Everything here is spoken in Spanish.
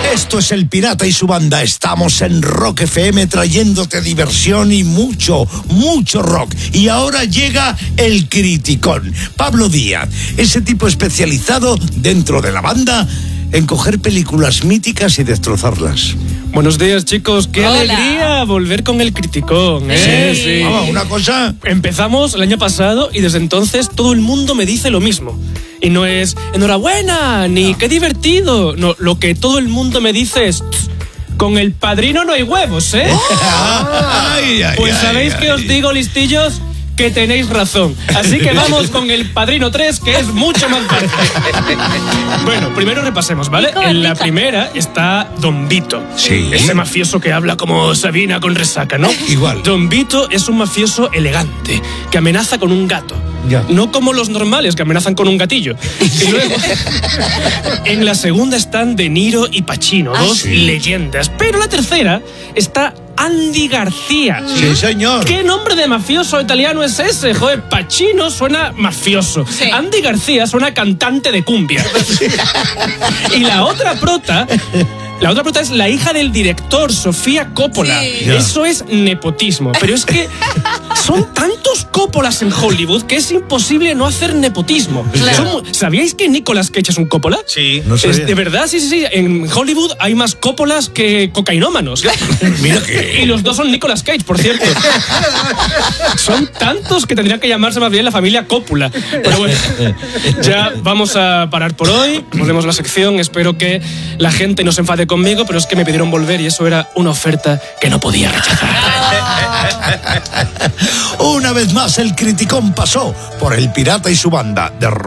Esto es El Pirata y su banda. Estamos en Rock FM trayéndote diversión y mucho rock. Y ahora llega el criticón. Pablo Díaz, ese tipo especializado dentro de la banda en coger películas míticas y destrozarlas. Buenos días, chicos. ¡Qué alegría volver con el criticón! Sí. Vamos, una cosa. Empezamos el año pasado y desde entonces todo el mundo me dice lo mismo. Y no es enhorabuena, ni qué divertido. No, lo que todo el mundo me dice es con El Padrino no hay huevos, ¿eh? Pues ¿sabéis qué os digo, listillos? Que tenéis razón. Así que vamos con El Padrino 3, que es mucho más fácil. Bueno, primero repasemos, ¿vale? En la primera está Don Vito. Sí. Ese mafioso que habla como Sabina con resaca, ¿no? Igual. Don Vito es un mafioso elegante, que amenaza con un gato. Ya. No como los normales, que amenazan con un gatillo. Y luego, en la segunda están De Niro y Pacino, dos leyendas. Pero la tercera está Andy García. Sí, señor. ¿Qué nombre de mafioso italiano es ese? Joder, Pacino suena mafioso. Sí. Andy García suena cantante de cumbia. Y la otra prota es la hija del director, Sofía Coppola. Sí. Eso es nepotismo. Pero es que son tantos Coppolas en Hollywood que es imposible no hacer nepotismo. Claro. ¿Sabíais que Nicolas Cage es un Coppola? Sí. No sabía. De verdad, sí. En Hollywood hay más Coppolas que cocainómanos. Mira que... Y los dos son Nicolas Cage, por cierto. Son tantos que tendrían que llamarse más bien la familia Coppola. Pero bueno, ya vamos a parar por hoy. Volvemos a la sección. Espero que la gente no se enfade conmigo, pero es que me pidieron volver y eso era una oferta que no podía rechazar. Una vez más el criticón pasó por El Pirata y su banda de